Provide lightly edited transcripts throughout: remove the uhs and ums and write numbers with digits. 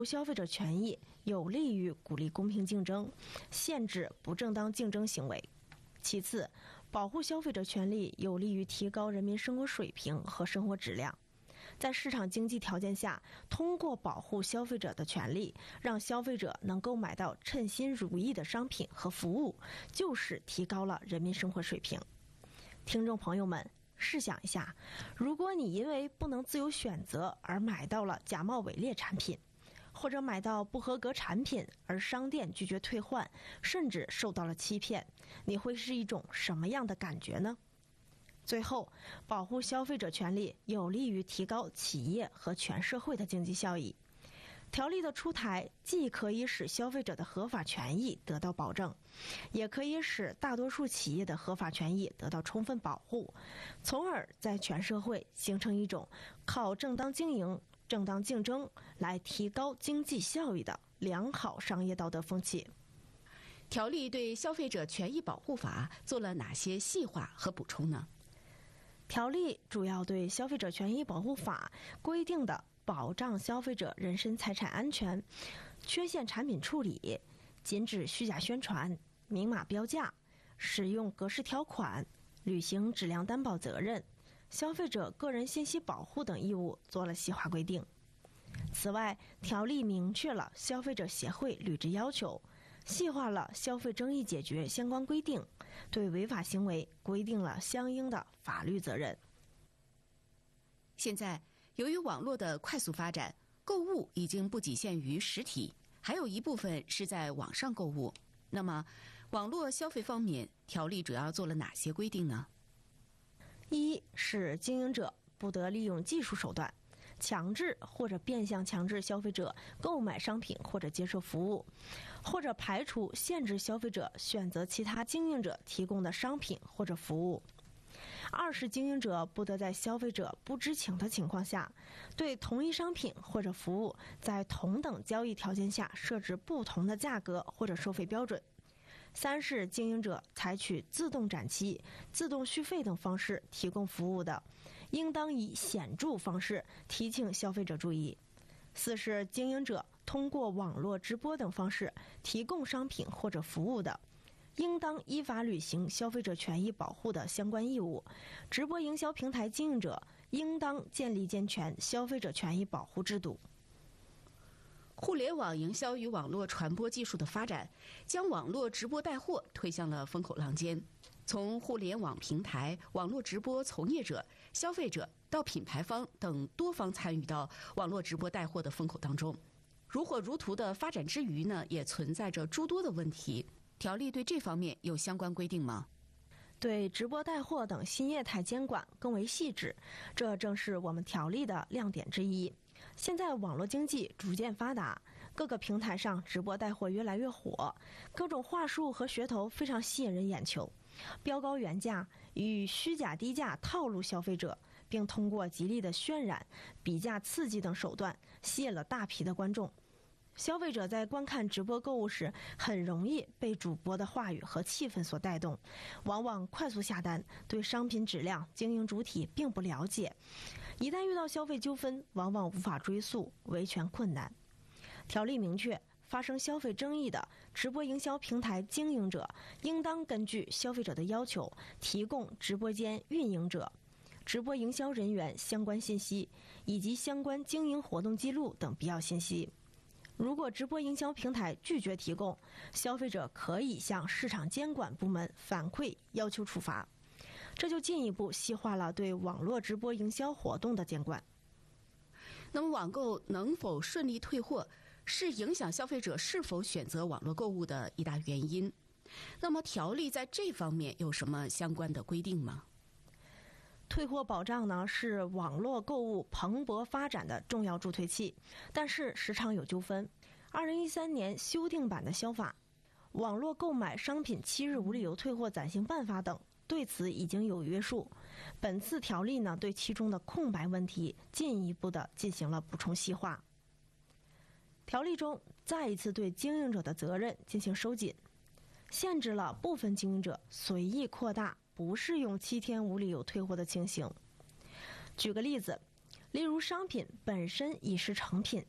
消费者权益，有利于鼓励公平竞争，限制不正当竞争行为。其次，保护消费者权利有利于提高人民生活水平和生活质量。在市场经济条件下，通过保护消费者的权利，让消费者能够买到称心如意的商品和服务，就是提高了人民生活水平。听众朋友们，试想一下，如果你因为不能自由选择而买到了假冒伪劣产品，或者买到不合格产品而商店拒绝退换，甚至受到了欺骗，你会是一种什么样的感觉呢？最后，保护消费者权利有利于提高企业和全社会的经济效益。条例的出台既可以使消费者的合法权益得到保证，也可以使大多数企业的合法权益得到充分保护，从而在全社会形成一种靠正当经营、正当竞争来提高经济效益的良好商业道德风气。 条例对消费者权益保护法做了哪些细化和补充呢？ 条例主要对消费者权益保护法规定的保障消费者人身财产安全、缺陷产品处理、禁止虚假宣传、明码标价、使用格式条款、履行质量担保责任、消费者个人信息保护等义务做了细化规定。此外，条例明确了消费者协会履职要求，细化了消费争议解决相关规定，对违法行为规定了相应的法律责任。 现在，由于网络的快速发展，购物已经不仅限于实体，还有一部分是在网上购物。那么，网络消费方面，条例主要做了哪些规定呢？ 一是经营者不得利用技术手段强制或者变相强制消费者购买商品或者接受服务，或者排除限制消费者选择其他经营者提供的商品或者服务。二是经营者不得在消费者不知情的情况下，对同一商品或者服务在同等交易条件下设置不同的价格或者收费标准。三是经营者采取自动展期、自动续费等方式提供服务的，应当以显著方式提醒消费者注意。四是经营者通过网络直播等方式提供商品或者服务的，应当依法履行消费者权益保护的相关义务。直播营销平台经营者应当建立健全消费者权益保护制度。 互联网营销与网络传播技术的发展，将网络直播带货推向了风口浪尖。从互联网平台、网络直播从业者、消费者到品牌方等多方参与到网络直播带货的风口当中。如火如荼的发展之余呢，也存在着诸多的问题。条例对这方面有相关规定吗？ 对直播带货等新业态监管更为细致，这正是我们条例的亮点之一。现在网络经济逐渐发达，各个平台上直播带货越来越火，各种话术和噱头非常吸引人眼球，标高原价与虚假低价套路消费者，并通过极力的渲染、比价刺激等手段吸引了大批的观众。消费者在观看直播购物时，很容易被主播的话语和气氛所带动，往往快速下单，对商品质量、经营主体并不了解。一旦遇到消费纠纷，往往无法追诉，维权困难。条例明确，发生消费争议的直播营销平台经营者，应当根据消费者的要求，提供直播间运营者、直播营销人员相关信息，以及相关经营活动记录等必要信息。如果直播营销平台拒绝提供，消费者可以向市场监管部门反馈，要求处罚。这就进一步细化了对网络直播营销活动的监管。 那么网购能否顺利退货，是影响消费者是否选择网络购物的一大原因。那么条例在这方面有什么相关的规定吗？ 退货保障呢，是网络购物蓬勃发展的重要助推器，但是时常有纠纷。2013年修订版的消法、网络购买商品7日无理由退货暂行办法等对此已经有约束。本次条例呢，对其中的空白问题进一步的进行了补充细化。条例中再一次对经营者的责任进行收紧，限制了部分经营者随意扩大不适用7天无理由退货的情形。举个例子，例如商品本身已是成品，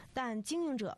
但经营者